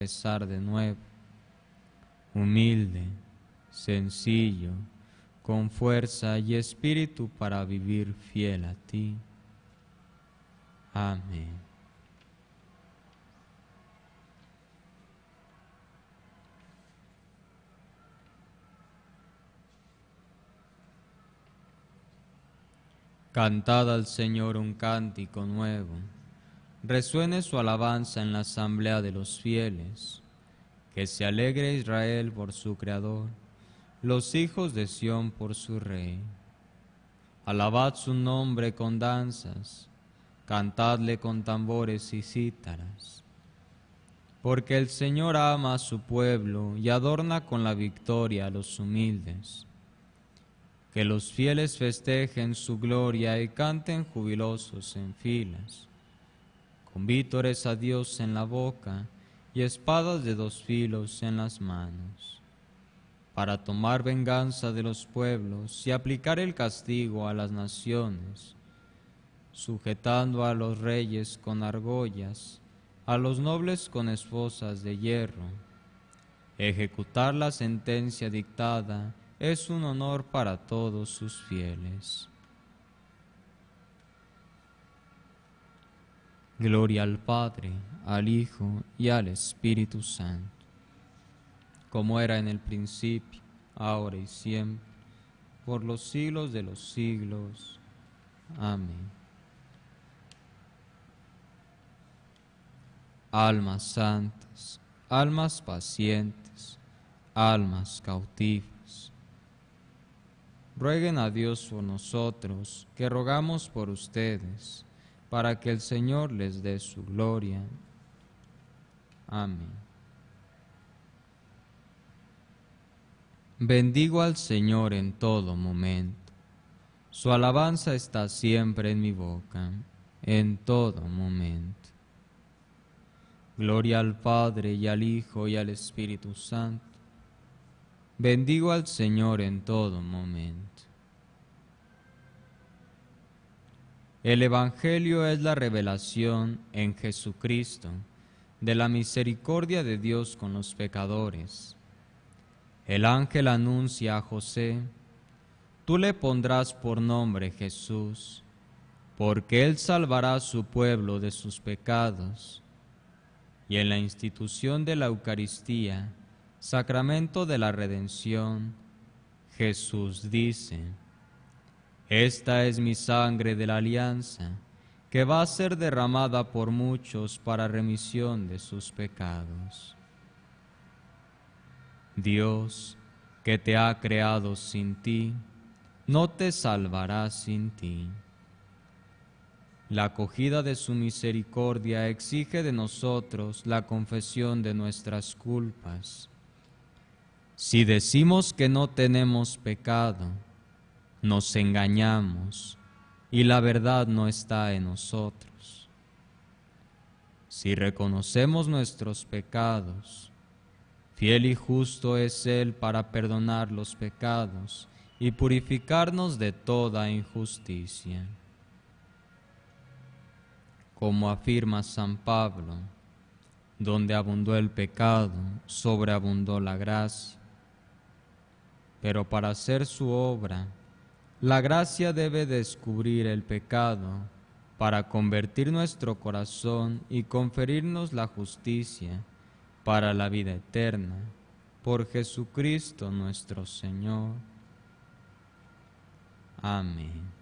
empezar de nuevo, humilde, sencillo, con fuerza y espíritu para vivir fiel a ti. Amén. Cantad al Señor un cántico nuevo, resuene su alabanza en la asamblea de los fieles, que se alegre Israel por su Creador, los hijos de Sión por su Rey. Alabad su nombre con danzas, cantadle con tambores y cítaras, porque el Señor ama a su pueblo y adorna con la victoria a los humildes. Que los fieles festejen su gloria y canten jubilosos en filas, con vítores a Dios en la boca y espadas de dos filos en las manos, para tomar venganza de los pueblos y aplicar el castigo a las naciones, sujetando a los reyes con argollas, a los nobles con esposas de hierro. Ejecutar la sentencia dictada es un honor para todos sus fieles. Gloria al Padre, al Hijo y al Espíritu Santo, como era en el principio, ahora y siempre, por los siglos de los siglos. Amén. Almas santas, almas pacientes, almas cautivas, rueguen a Dios por nosotros, que rogamos por ustedes, para que el Señor les dé su gloria. Amén. Bendigo al Señor en todo momento. Su alabanza está siempre en mi boca, en todo momento. Gloria al Padre, y al Hijo, y al Espíritu Santo. Bendigo al Señor en todo momento. El Evangelio es la revelación en Jesucristo de la misericordia de Dios con los pecadores. El ángel anuncia a José: tú le pondrás por nombre Jesús, porque él salvará a su pueblo de sus pecados. Y en la institución de la Eucaristía, sacramento de la redención, Jesús dice: esta es mi sangre de la alianza, que va a ser derramada por muchos para remisión de sus pecados. Dios, que te ha creado sin ti, no te salvará sin ti. La acogida de su misericordia exige de nosotros la confesión de nuestras culpas. Si decimos que no tenemos pecado, nos engañamos y la verdad no está en nosotros. Si reconocemos nuestros pecados, fiel y justo es Él para perdonar los pecados y purificarnos de toda injusticia. Como afirma San Pablo, donde abundó el pecado, sobreabundó la gracia. Pero para hacer su obra, la gracia debe descubrir el pecado para convertir nuestro corazón y conferirnos la justicia para la vida eterna, por Jesucristo nuestro Señor. Amén.